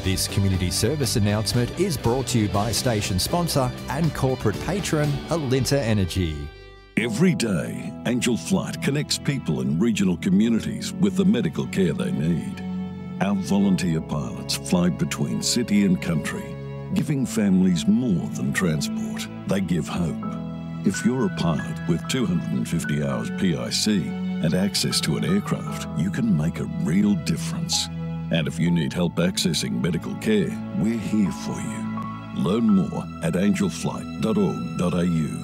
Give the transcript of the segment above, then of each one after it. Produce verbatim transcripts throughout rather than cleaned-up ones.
This community service announcement is brought to you by station sponsor and corporate patron Alinta Energy. Every day, Angel Flight connects people in regional communities with the medical care they need. Our volunteer pilots fly between city and country, giving families more than transport. They give hope. If you're a pilot with two hundred fifty hours P I C and access to an aircraft, you can make a real difference. And if you need help accessing medical care, we're here for you. Learn more at angel flight dot org dot a u.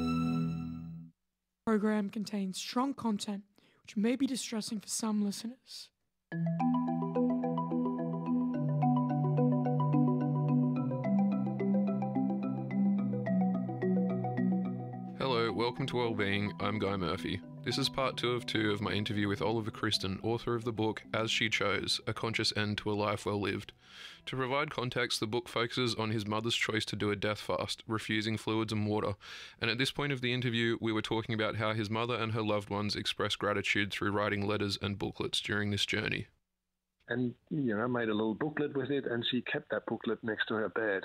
Program contains strong content which may be distressing for some listeners. Hello, welcome to Wellbeing. I'm Guy Murphy. This is part two of two of my interview with Oliver Christen, author of the book As She Chose, A Conscious End to a Life Well Lived. To provide context, the book focuses on his mother's choice to do a death fast, refusing fluids and water, and at this point of the interview, we were talking about how his mother and her loved ones expressed gratitude through writing letters and booklets during this journey. And, you know, I made a little booklet with it, and she kept that booklet next to her bed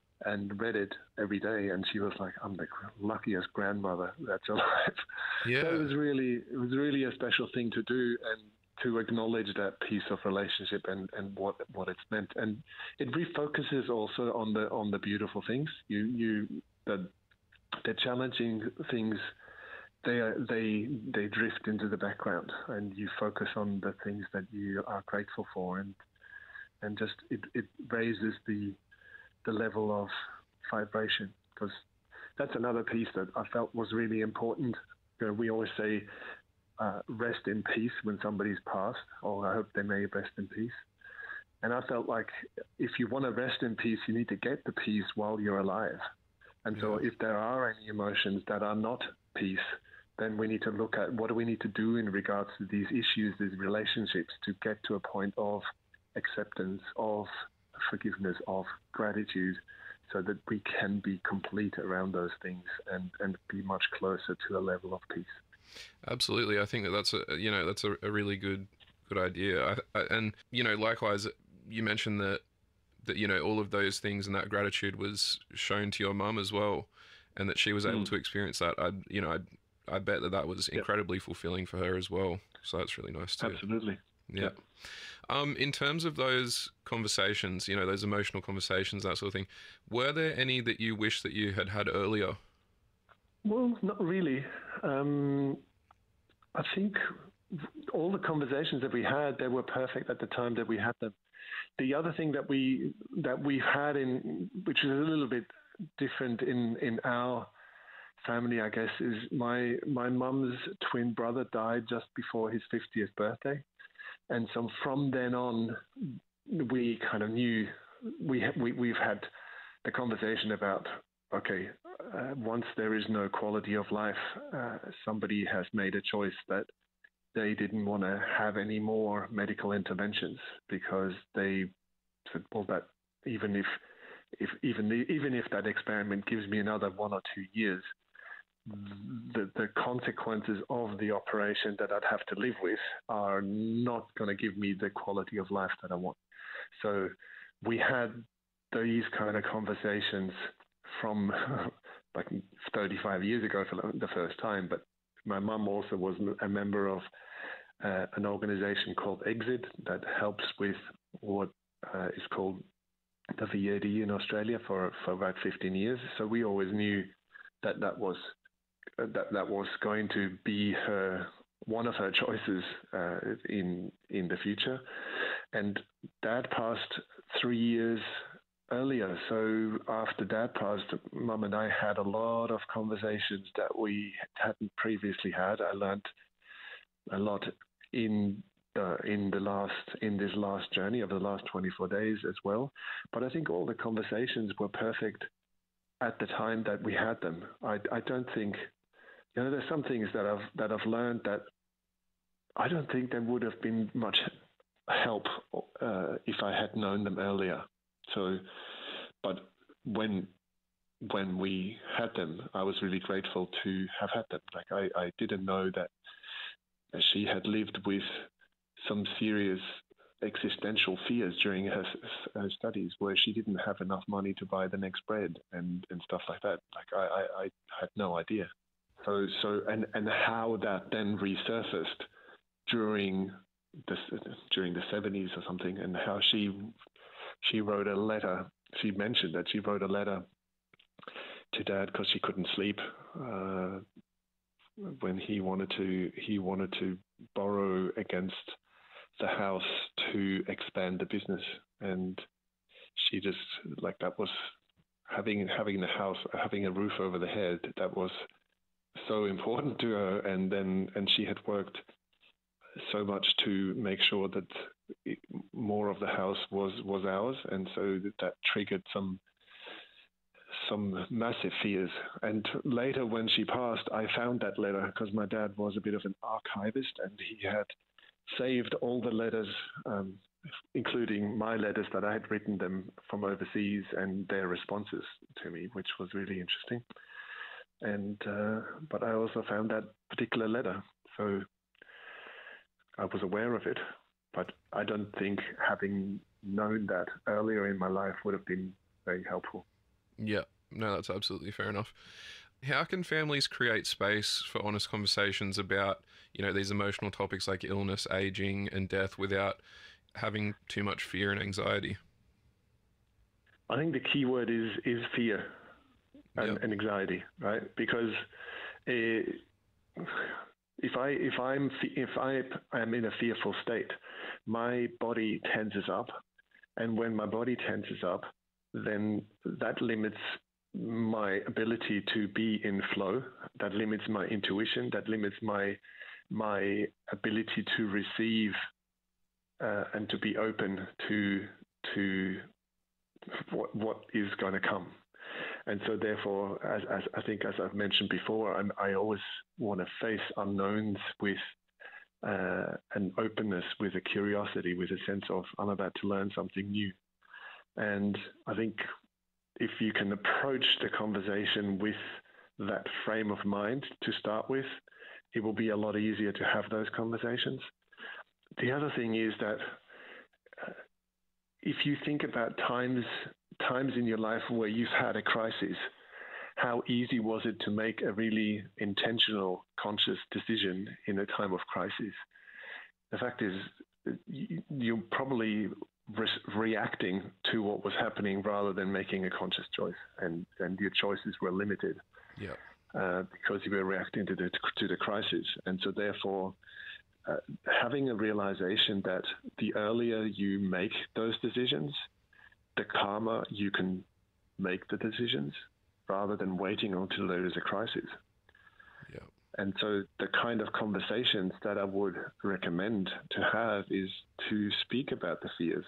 and read it every day, and she was like, "I'm the luckiest grandmother that's alive." Yeah, so it was really, it was really a special thing to do, and to acknowledge that piece of relationship and, and what what it's meant, and it refocuses also on the on the beautiful things. You you the the challenging things, they are, they they drift into the background, and you focus on the things that you are grateful for, and and just it, it raises the the level of vibration, because that's another piece that I felt was really important. You know, we always say uh, rest in peace when somebody's passed, or I hope they may rest in peace. And I felt like if you want to rest in peace, you need to get the peace while you're alive. And so if there are any emotions that are not peace, then we need to look at what do we need to do in regards to these issues, these relationships, to get to a point of acceptance, of forgiveness, of gratitude, so that we can be complete around those things and, and be much closer to a level of peace. Absolutely. I think that that's a, you know, that's a, a really good, good idea. I, I, and, you know, likewise, you mentioned that, that, you know, all of those things and that gratitude was shown to your mum as well, and that she was able mm. to experience that. I, you know, I, I bet that that was incredibly yep. fulfilling for her as well. So that's really nice too. Absolutely. Yeah. Yep. Um, in terms of those conversations, you know, those emotional conversations, that sort of thing, were there any that you wish that you had had earlier? Well, not really. Um, I think all the conversations that we had, they were perfect at the time that we had them. The other thing that we that we've had in, which is a little bit different in, in our family, I guess, is my my mum's twin brother died just before his fiftieth birthday. And so from then on, we kind of knew we, we, we've had the conversation about, okay, uh, once there is no quality of life, uh, somebody has made a choice that they didn't want to have any more medical interventions, because they said, well, that even if, if even the, even if that experiment gives me another one or two years, The, the consequences of the operation that I'd have to live with are not going to give me the quality of life that I want. So we had these kind of conversations from like thirty-five years ago for the first time. But my mum also was a member of uh, an organization called Exit that helps with what uh, is called the V A D in Australia for, for about fifteen years. So we always knew that that was that that was going to be her one of her choices uh, in in the future. And Dad passed three years earlier. So after Dad passed, Mum and I had a lot of conversations that we hadn't previously had. I learned a lot in the in the last in this last journey of the last twenty-four days as well. But I think all the conversations were perfect at the time that we had them. I I don't think. You know, there's some things that I've that I've learned that I don't think there would have been much help uh, if I had known them earlier. So, but when when we had them, I was really grateful to have had them. Like I, I didn't know that she had lived with some serious existential fears during her, her studies, where she didn't have enough money to buy the next bread and, and stuff like that. Like I, I, I had no idea. So so and, and how that then resurfaced during the during the seventies or something, and how she she wrote a letter. She mentioned that she wrote a letter to Dad because she couldn't sleep uh, when he wanted to he wanted to borrow against the house to expand the business, and she just like that was having having the house having a roof over the head, that was so important to her, and then and she had worked so much to make sure that it, more of the house was was ours, and so that, that triggered some some massive fears. And later when she passed, I found that letter because my dad was a bit of an archivist, and he had saved all the letters, um, including my letters that I had written them from overseas and their responses to me, which was really interesting. And uh, but I also found that particular letter, so I was aware of it, but I don't think having known that earlier in my life would have been very helpful. Yeah, no, that's absolutely fair enough. How can families create space for honest conversations about, you know, these emotional topics like illness, aging, and death without having too much fear and anxiety? I think the key word is is fear and, Yep. and anxiety, right? Because uh, if I if I'm if I am in a fearful state, my body tenses up, and when my body tenses up, then that limits my ability to be in flow. That limits my intuition. That limits my my ability to receive uh, and to be open to to what what is going to come. And so, therefore, as, as I think, as I've mentioned before, I'm, I always want to face unknowns with uh, an openness, with a curiosity, with a sense of I'm about to learn something new. And I think if you can approach the conversation with that frame of mind to start with, it will be a lot easier to have those conversations. The other thing is that uh, if you think about times times in your life where you've had a crisis, how easy was it to make a really intentional, conscious decision in a time of crisis? The fact is, you're probably re- reacting to what was happening rather than making a conscious choice, and, and your choices were limited. Yeah. Uh, because you were reacting to the to the crisis, and so therefore, uh, having a realization that the earlier you make those decisions, the calmer you can make the decisions, rather than waiting until there is a crisis. Yeah. And so the kind of conversations that I would recommend to have is to speak about the fears.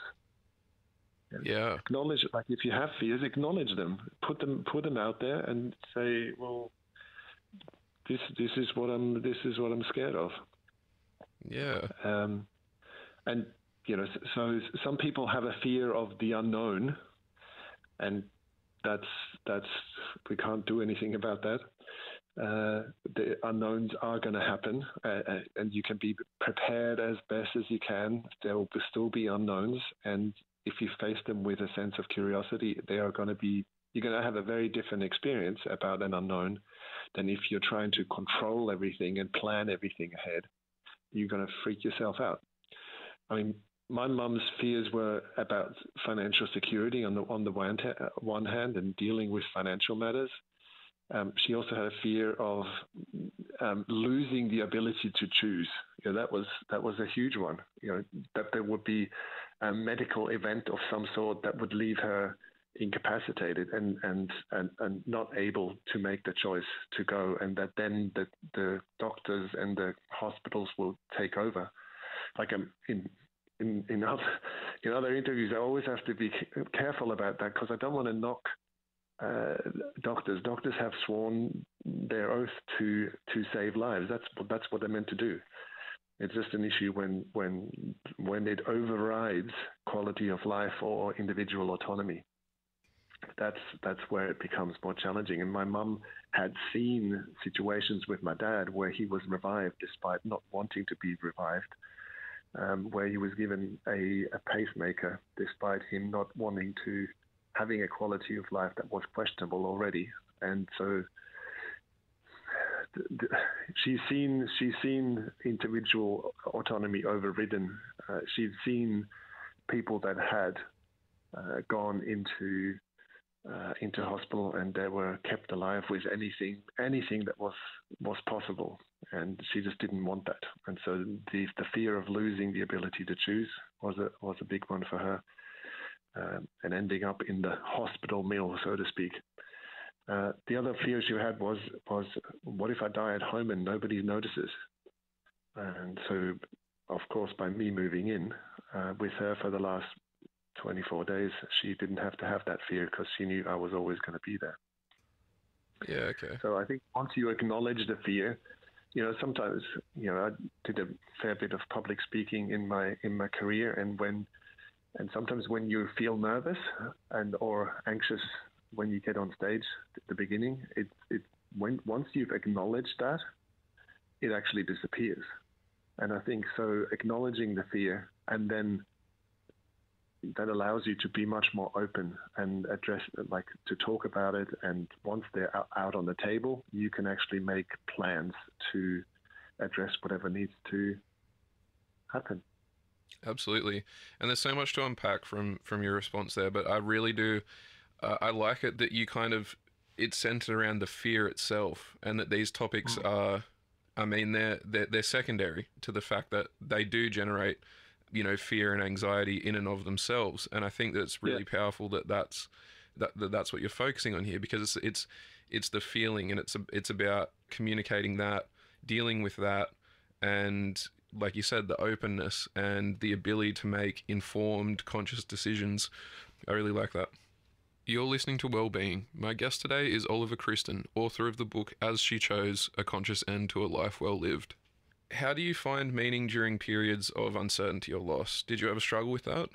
And Yeah. acknowledge, like if you have fears, acknowledge them, put them put them out there, and say, well, this this is what I'm this is what I'm scared of. Yeah. Um, and you know, so some people have a fear of the unknown, and that's that's we can't do anything about that. Uh, the unknowns are going to happen, uh, and you can be prepared as best as you can. There will still be unknowns, and if you face them with a sense of curiosity, they are going to be. You're going to have a very different experience about an unknown than if you're trying to control everything and plan everything ahead. You're going to freak yourself out. I mean, my mum's fears were about financial security on the on the one, ta- one hand and dealing with financial matters. Um, she also had a fear of um, losing the ability to choose. You know, that was that was a huge one. You know, that there would be a medical event of some sort that would leave her incapacitated and and and, and not able to make the choice to go, and that then the the doctors and the hospitals will take over. Like um, in in in other in other interviews, I always have to be careful about that because I don't want to knock uh, doctors. Doctors have sworn their oath to to save lives. That's that's what they're meant to do. It's just an issue when when when it overrides quality of life or individual autonomy. That's that's where it becomes more challenging. And my mum had seen situations with my dad where he was revived despite not wanting to be revived. um, where he was given a, a pacemaker despite him not wanting to, having a quality of life that was questionable already. And so th- th- she's seen she's seen individual autonomy overridden. Uh, she's seen people that had uh, gone into uh, into hospital and they were kept alive with anything anything that was was possible, and she just didn't want that. And so the the fear of losing the ability to choose was a was a big one for her, um, and ending up in the hospital mill, so to speak. Uh, the other fear she had was was what if I die at home and nobody notices? And so, of course, by me moving in uh, with her for the last twenty-four days, she didn't have to have that fear because she knew I was always going to be there. Yeah, okay. So I think once you acknowledge the fear, you know, sometimes, you know, I did a fair bit of public speaking in my in my career, and when and sometimes when you feel nervous and or anxious when you get on stage at the beginning, it it when once you've acknowledged that, it actually disappears. And I think so acknowledging the fear, and then that allows you to be much more open and address, like to talk about it. And once they're out on the table, you can actually make plans to address whatever needs to happen. Absolutely. And there's so much to unpack from, from your response there, but I really do, uh, I like it that you kind of, it's centered around the fear itself, and that these topics mm. are, I mean, they're, they're, they're secondary to the fact that they do generate, you know, fear and anxiety in and of themselves. And I think that it's really yeah. powerful that that's, that, that that's what you're focusing on here, because it's, it's, it's the feeling, and it's, a, it's about communicating that, dealing with that. And like you said, the openness and the ability to make informed, conscious decisions. I really like that. You're listening to Wellbeing. My guest today is Oliver Christen, author of the book As She Chose, A Conscious End to a Life Well Lived. How do you find meaning during periods of uncertainty or loss? Did you ever struggle with that?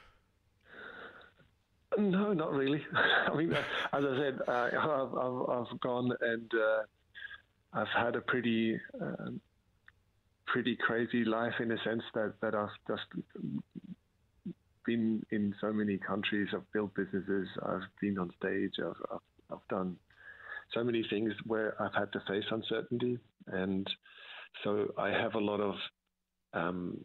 No, not really. I mean, as I said, uh, I've, I've, I've gone and uh, I've had a pretty, uh, pretty crazy life in a sense that, that I've just been in so many countries. I've built businesses. I've been on stage. I've, I've, I've done so many things where I've had to face uncertainty, and so I have a lot of um,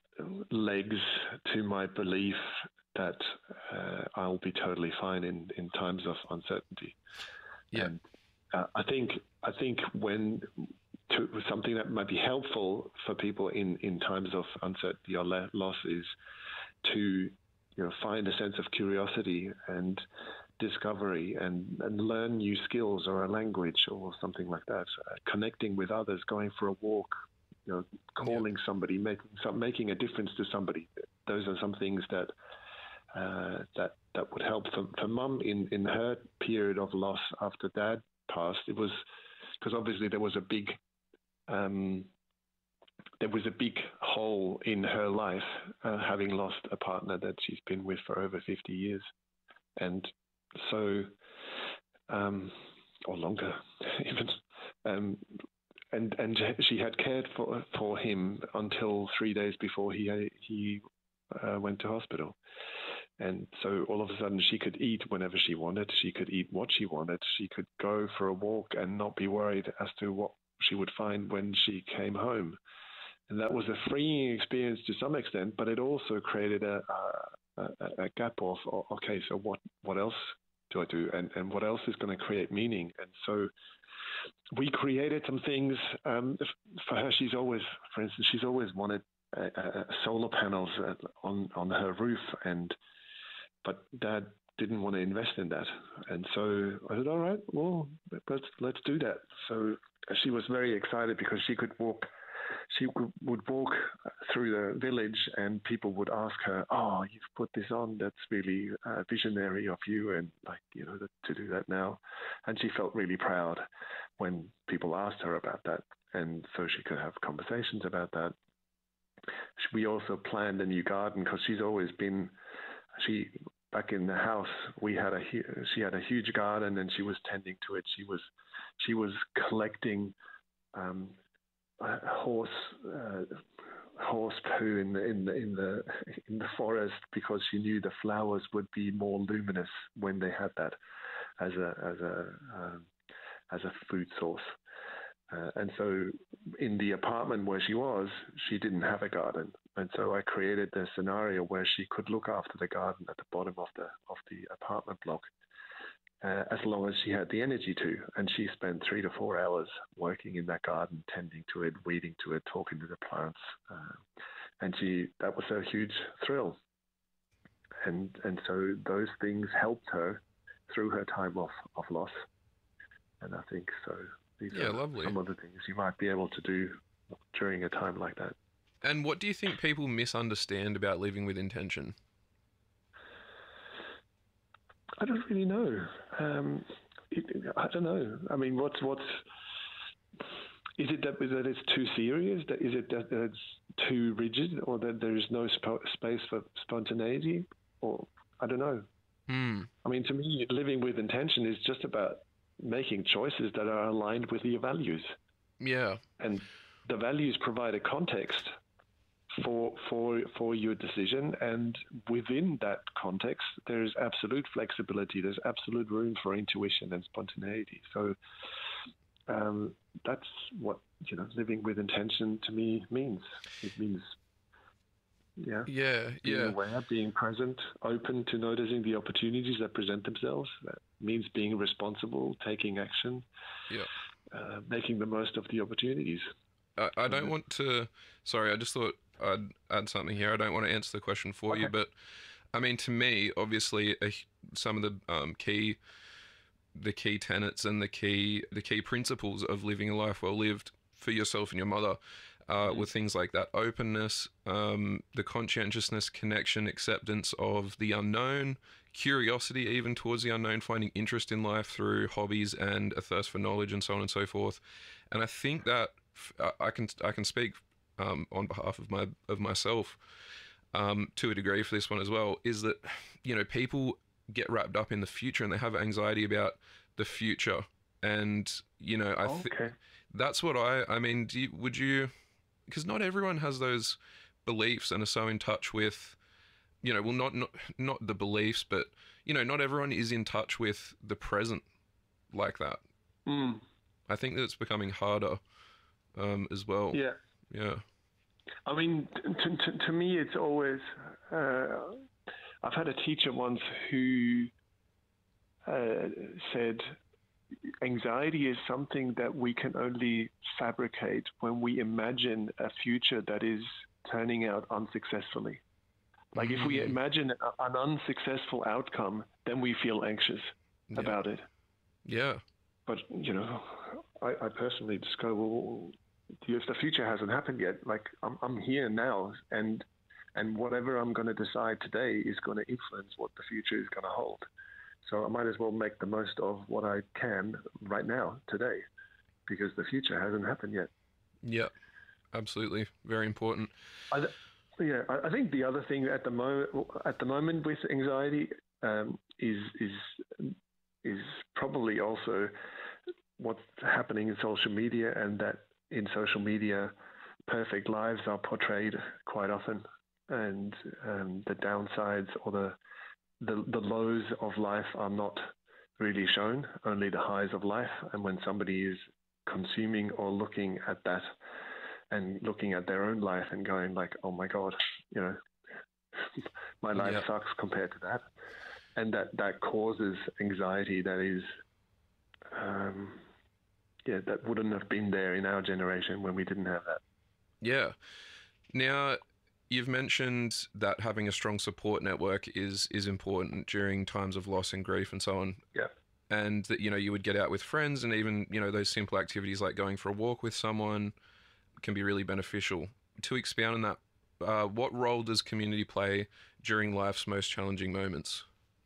legs to my belief that uh, I'll be totally fine in, in times of uncertainty. Yeah, and, uh, I think I think when to, something that might be helpful for people in, in times of uncertainty or la- loss is to, you know, find a sense of curiosity and discovery, and, and learn new skills or a language or something like that. Uh, connecting with others, going for a walk, you know, calling yeah. somebody, making some, making a difference to somebody. Those are some things that uh, that that would help. For, for Mum in, in her period of loss after Dad passed, it was because obviously there was a big um, there was a big hole in her life, uh, having lost a partner that she's been with for over fifty years, and so, um, or longer, even, um, and and she had cared for for him until three days before he he uh, went to hospital, and so all of a sudden she could eat whenever she wanted. She could eat what she wanted. She could go for a walk and not be worried as to what she would find when she came home, and that was a freeing experience to some extent. But it also created a a, a gap of, okay, so what what else do I do, and, and what else is going to create meaning? And so we created some things. Um, for her, she's always, for instance, she's always wanted uh, uh, solar panels on, on her roof, and but Dad didn't want to invest in that. And so I said, all right, well, let's, let's do that. So she was very excited because she could walk She would walk through the village and people would ask her, oh, you've put this on. That's really uh, visionary of you, and like, you know, to do that now. And she felt really proud when people asked her about that. And so she could have conversations about that. We also planned a new garden because she's always been, she, back in the house, we had a, she had a huge garden and she was tending to it. She was, she was collecting, um, Uh, horse uh, horse poo in the in the in the in the forest because she knew the flowers would be more luminous when they had that as a as a um, as a food source. Uh, and so in the apartment where she was, she didn't have a garden. And so I created the scenario where she could look after the garden at the bottom of the of the apartment block, uh, as long as she had the energy to. And she spent three to four hours working in that garden, tending to it, weeding to it, talking to the plants. Uh, and she that was a huge thrill. And and so those things helped her through her time of, of loss. And I think so. These yeah, are lovely. some of the things you might be able to do during a time like that. And what do you think people misunderstand about living with intention? I don't really know. Um, it, I don't know. I mean, what's what's is it that that it's too serious? That is it that, that it's too rigid, or that there is no sp- space for spontaneity? Or I don't know. Hmm. I mean, to me, living with intention is just about making choices that are aligned with your values. Yeah. And the values provide a context for for for your decision, and within that context there's absolute flexibility, there's absolute room for intuition and spontaneity. So um, that's what, you know, living with intention to me means. It means yeah Yeah, being yeah. aware, being present, open to noticing the opportunities that present themselves. That means being responsible, taking action, Yeah. uh, making the most of the opportunities. I, I don't want to, sorry, I just thought I'd add something here. I don't want to answer the question for you, Okay. but I mean, to me, obviously, a, some of the um, key, the key tenets and the key, the key principles of living a life well lived for yourself and your mother uh, were things like that openness, um, the conscientiousness, connection, acceptance of the unknown, curiosity even towards the unknown, finding interest in life through hobbies and a thirst for knowledge and so on and so forth. And I think that I I can I can speak um, on behalf of my of myself um, to a degree for this one as well. Is that, you know, people get wrapped up in the future and they have anxiety about the future, and you know I think Okay. that's what I I mean. Do you, would you? Because not everyone has those beliefs and are so in touch with, you know, well not not not the beliefs, but you know, not everyone is in touch with the present like that. Mm. I think that it's becoming harder um, as well. Yeah. Yeah. I mean, to, to, to me, it's always. Uh, I've had a teacher once who uh, said, anxiety is something that we can only fabricate when we imagine a future that is turning out unsuccessfully. Like if we Mm. imagine a- an unsuccessful outcome, then we feel anxious Yeah. about it. Yeah. But, you know, I, I personally just go, well, if the future hasn't happened yet, like I'm, I'm here now, and and whatever I'm going to decide today is going to influence what the future is going to hold. So I might as well make the most of what I can right now, today, because the future hasn't happened yet. Yeah. Absolutely. Very important. I, yeah, I, I think the other thing at the moment, at the moment with anxiety, um, is is is probably also what's happening in social media, and that in social media, perfect lives are portrayed quite often, and um, the downsides or the, the the lows of life are not really shown, only the highs of life. And when somebody is consuming or looking at that and looking at their own life and going like, oh my God, you know, my life Yeah. sucks compared to that. And that, that causes anxiety that is, um, yeah, that wouldn't have been there in our generation when we didn't have that. Yeah. Now, you've mentioned that having a strong support network is is important during times of loss and grief and so on. Yeah. And that, you know, you would get out with friends, and even, you know, those simple activities like going for a walk with someone can be really beneficial. To expound on that, uh, what role does community play during life's most challenging moments?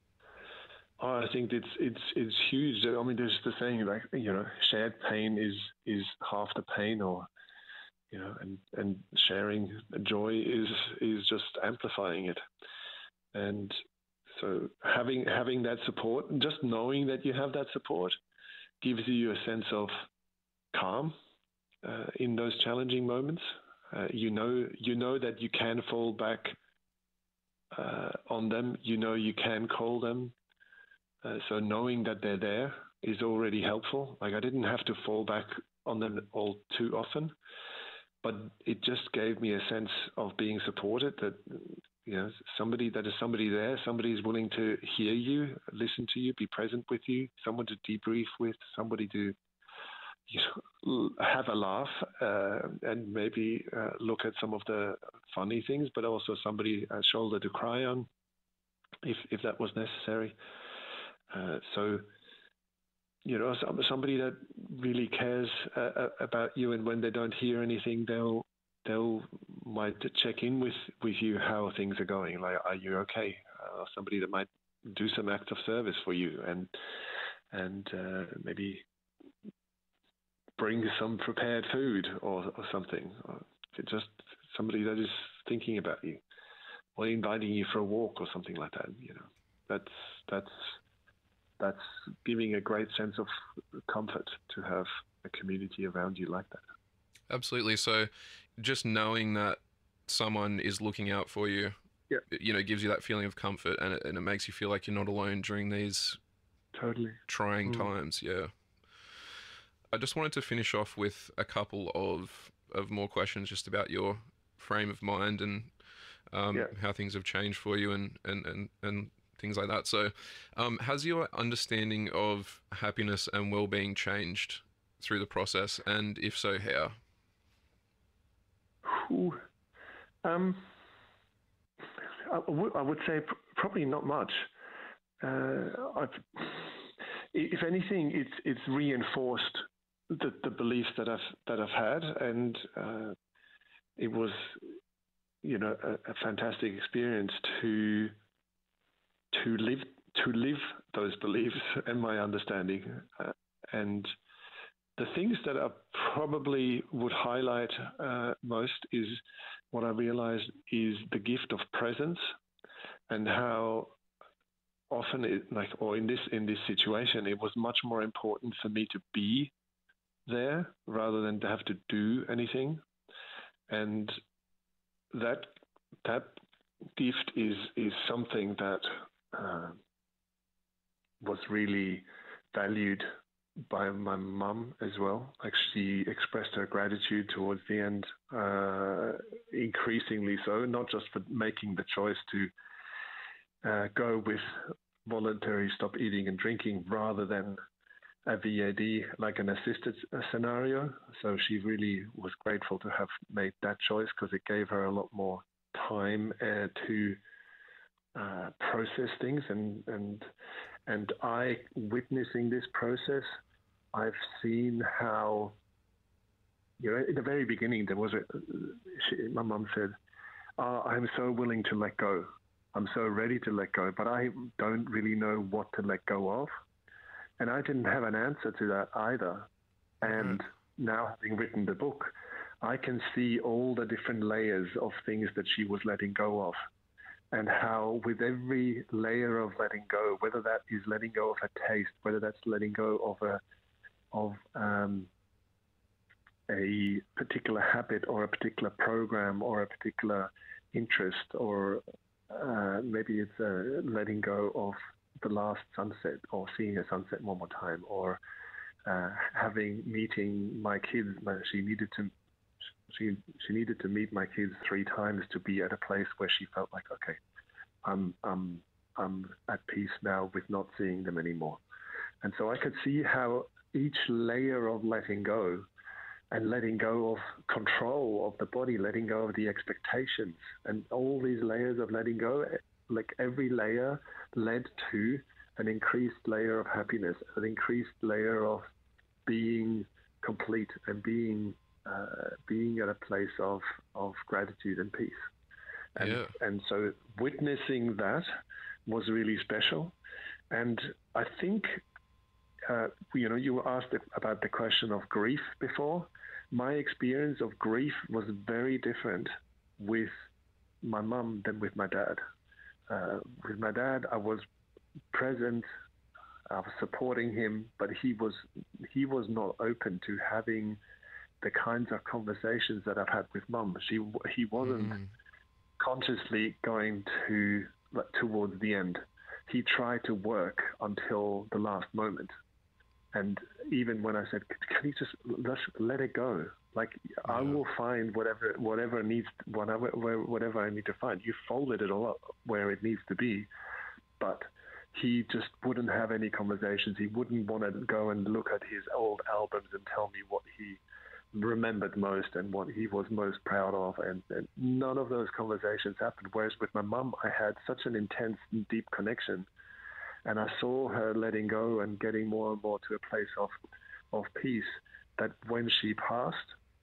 Oh, I think it's it's it's huge. I mean, there's the saying like, you know, shared pain is is half the pain, or you know, and and sharing joy is is just amplifying it. And so having having that support, just knowing that you have that support, gives you a sense of calm uh, in those challenging moments. Uh, you know, you know that you can fall back uh, on them. You know you can call them. Uh, so knowing that they're there is already helpful. Like I didn't have to fall back on them all too often, but it just gave me a sense of being supported. That you know somebody that is somebody there, somebody is willing to hear you, listen to you, be present with you, someone to debrief with, somebody to you know, have a laugh uh, and maybe uh, look at some of the funny things, but also somebody a shoulder to cry on if if that was necessary. Uh, so, you know, somebody that really cares uh, about you, and when they don't hear anything, they'll they'll might check in with, with you how things are going. Like, are you okay? Uh, somebody that might do some act of service for you, and and uh, maybe bring some prepared food or, or something. Or just somebody that is thinking about you, or inviting you for a walk or something like that. You know, that's that's that's giving a great sense of comfort to have a community around you like that. Absolutely. So, just knowing that someone is looking out for you, yeah. you know, gives you that feeling of comfort, and it, and it makes you feel like you're not alone during these totally trying mm. times. Yeah. I just wanted to finish off with a couple of, of more questions just about your frame of mind and um, yeah. how things have changed for you and, and, and, and things like that. So um, has your understanding of happiness and well-being changed through the process? And if so, how? Ooh. Um, I, w- I would say pr- probably not much. Uh, I've, if anything, it's it's reinforced the, the beliefs that I've that I've had, and uh, it was, you know, a, a fantastic experience to to live to live those beliefs and my understanding. Uh, and the things that I probably would highlight uh, most is what I realized is the gift of presence, and how often it, like, or in this in this situation, it was much more important for me to be there rather than to have to do anything. And that that gift is is something that uh, was really valued by my mum as well. Like, she expressed her gratitude towards the end, uh, increasingly so, not just for making the choice to uh, go with voluntary stop eating and drinking rather than a V A D, like an assisted scenario. So she really was grateful to have made that choice, because it gave her a lot more time uh, to uh, process things. And, and, and I, witnessing this process, I've seen how, you know, in the very beginning, there was a, she, my mum said, oh, I'm so willing to let go. I'm so ready to let go, but I don't really know what to let go of. And I didn't have an answer to that either. And mm-hmm. now, having written the book, I can see all the different layers of things that she was letting go of, and how with every layer of letting go, whether that is letting go of a taste, whether that's letting go of a of um, a particular habit or a particular program or a particular interest, or uh, maybe it's uh, letting go of the last sunset, or seeing a sunset one more time, or uh, having meeting my kids. She needed to she she needed to meet my kids three times to be at a place where she felt like, okay, I'm I'm I'm at peace now with not seeing them anymore. And so I could see how each layer of letting go, and letting go of control of the body, letting go of the expectations, and all these layers of letting go, like every layer led to an increased layer of happiness, an increased layer of being complete and being uh, being at a place of, of gratitude and peace. And, yeah. and so witnessing that was really special. And I think, uh, you know, you were asked about the question of grief before. My experience of grief was very different with my mum than with my dad. Uh, with my dad, I was present, I was supporting him, but he was he was not open to having the kinds of conversations that I've had with Mum. She he wasn't mm. consciously going to like, towards the end. He tried to work until the last moment. And even when I said, "Can you just let let it go? Like yeah. I will find whatever whatever needs whatever whatever I need to find. You folded it all up where it needs to be," but he just wouldn't have any conversations. He wouldn't want to go and look at his old albums and tell me what he remembered most and what he was most proud of. And, and none of those conversations happened. Whereas with my mum, I had such an intense and deep connection. And I saw her letting go and getting more and more to a place of, of peace, that when she passed,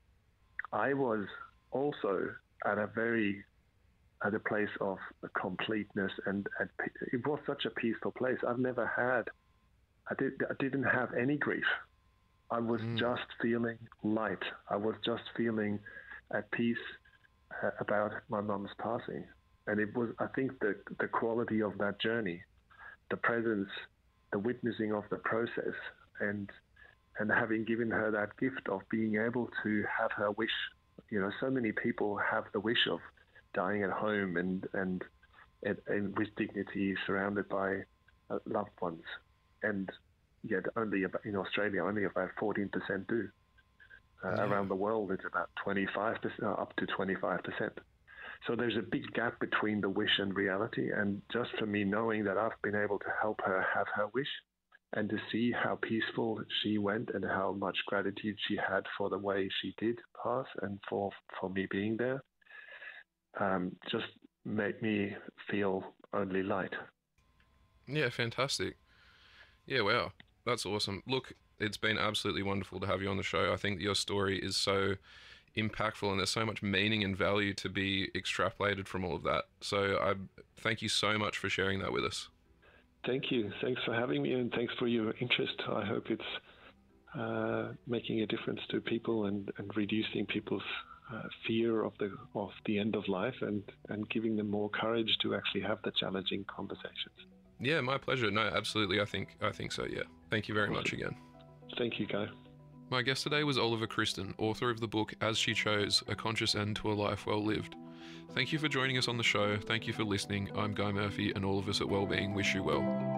I was also at a very at a place of completeness, and, and it was such a peaceful place. I've never had, I, did, I didn't have any grief. I was mm. just feeling light. I was just feeling at peace uh, about my mum's passing. And it was, I think, the, the quality of that journey, the presence, the witnessing of the process, and and having given her that gift of being able to have her wish. You know, so many people have the wish of dying at home and and, and, and with dignity, surrounded by uh, loved ones, and yet only about, in Australia only about fourteen percent do. Uh, yeah. Around the world, it's about twenty-five percent, uh, up to twenty-five percent. So there's a big gap between the wish and reality. And just for me knowing that I've been able to help her have her wish, and to see how peaceful she went and how much gratitude she had for the way she did pass and for for me being there, um, just made me feel only light. Yeah, fantastic. Yeah, wow. That's awesome. Look, it's been absolutely wonderful to have you on the show. I think that your story is so impactful and there's so much meaning and value to be extrapolated from all of that. So I thank you so much for sharing that with us. Thank you. Thanks for having me, and thanks for your interest. I hope it's uh, making a difference to people and, and reducing people's uh, fear of the of the end of life, and, and giving them more courage to actually have the challenging conversations. Yeah, my pleasure. No, absolutely. I think I think so, yeah. Thank you very awesome. much again. Thank you, Guy. My guest today was Oliver Christen, author of the book As She Chose, A Conscious End to a Life Well Lived. Thank you for joining us on the show. Thank you for listening. I'm Guy Murphy, and all of us at Wellbeing wish you well.